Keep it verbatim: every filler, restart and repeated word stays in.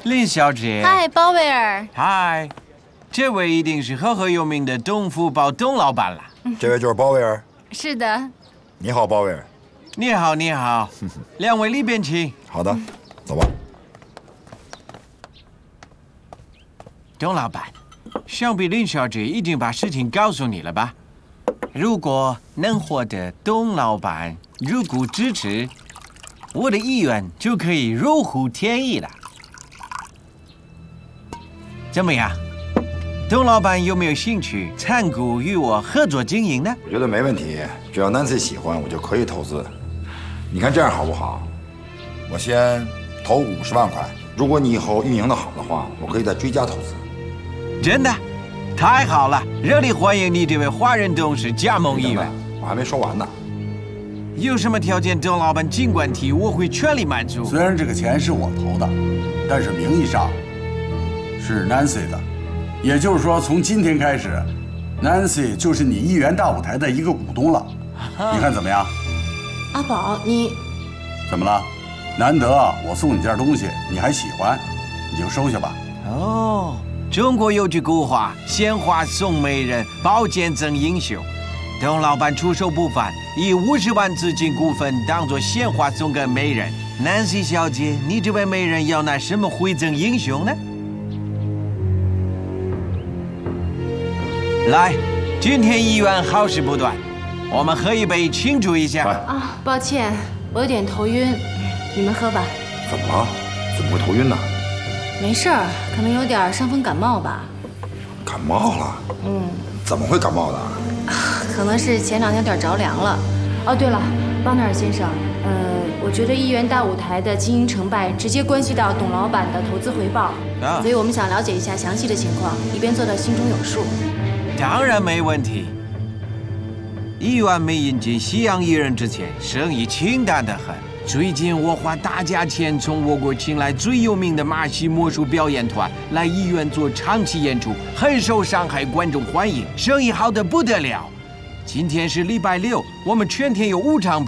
林小姐。 嗨，鲍威尔。 嗨，这位一定是赫赫有名的东福宝董老板了。 这位就是鲍威尔。 是的。 你好，鲍威尔。 你好，你好。两位里边请。 好的，走吧。 董老板，想必林小姐已经把事情告诉你了吧？如果能获得董老板入股支持，我的意愿就可以如虎添翼了。怎么样？董老板有没有兴趣参股与我合作经营呢？ 我觉得没问题，只要 Nancy 喜欢，我就可以投资。你看这样好不好？我先投五十万块，如果你以后运营的好的话，我可以再追加投资。 真的？太好了！热烈欢迎你这位华人董事加盟意愿。 我还没说完呢。 有什么条件，董老板尽管提，我会全力满足。 虽然这个钱是我投的，但是名义上是 Nancy 的，也就是说，从今天开始 ，Nancy 就是你一元大舞台的一个股东了。你看怎么样？ 阿宝，你怎么了？难得我送你件东西，你还喜欢，你就收下吧。 哦，中国有句古话：“鲜花送媒人，宝剑赠英雄。”董老板出手不凡，以五十万资金股份当作鲜花送给媒人。Nancy 小姐，你这位媒人要拿什么回赠英雄呢？来，今天医院好事不断，我们喝一杯庆祝一下。 啊，抱歉，我有点头晕，你们喝吧。 怎么了？怎么会头晕呢？ 没事儿，可能有点伤风感冒吧。 感冒了？嗯。怎么会感冒的？ 可能是前两天有点着凉了。哦，对了，邦纳尔先生，呃，我觉得一元大舞台的经营成败直接关系到董老板的投资回报，啊、所以我们想了解一下详细的情况，以便做到心中有数。 当然没问题。一元没引进西洋艺人之前，生意清淡得很。最近我花大价钱从我国请来最有名的马戏魔术表演团来医院做长期演出，很受上海观众欢迎，生意好得不得了。今天是礼拜六，我们全天有五场